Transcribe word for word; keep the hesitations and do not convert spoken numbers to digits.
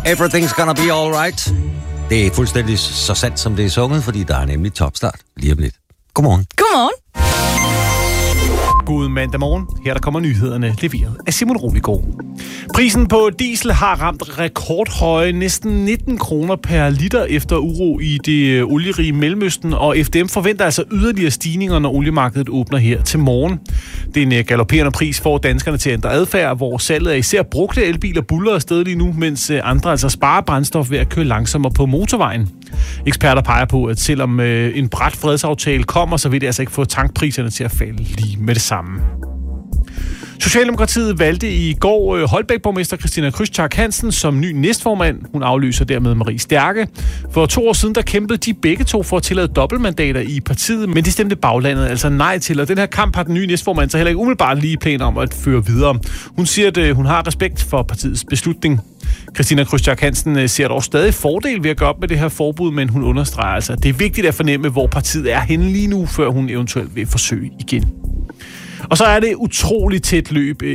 Everything's gonna be alright. Det er fuldstændig så sandt, som det er sunget, fordi der er nemlig topstart lige om lidt. Godmorgen. Godmorgen. God mandag morgen. Her der kommer nyhederne leveret af Simon Roligård. Prisen på diesel har ramt rekordhøje næsten nitten kroner per liter efter uro i det olierige Mellemøsten, og F D M forventer altså yderligere stigninger, når oliemarkedet åbner her til morgen. Den galopperende pris får danskerne til at ændre adfærd, hvor salget af især brugte elbiler buller afsted lige nu, mens andre altså sparer brændstof ved at køre langsommere på motorvejen. Eksperter peger på, at selvom en brat fredsaftale kommer, så vil det altså ikke få tankpriserne til at falde lige med det samme. Socialdemokratiet valgte i går Holbæk-borgmester Christina Krydstjak Hansen som ny næstformand. Hun afløser dermed Marie Stærke. For to år siden der kæmpede de begge to for at tillade dobbeltmandater i partiet, men det stemte baglandet altså nej til. Og den her kamp har den nye næstformand så heller ikke umiddelbart lige planer om at føre videre. Hun siger, at hun har respekt for partiets beslutning. Christina Krydstjak Hansen ser dog stadig fordel ved at gå op med det her forbud, men hun understreger altså, at det er vigtigt at fornemme, hvor partiet er henne lige nu, før hun eventuelt vil forsøge igen. Og så er det utroligt tæt løb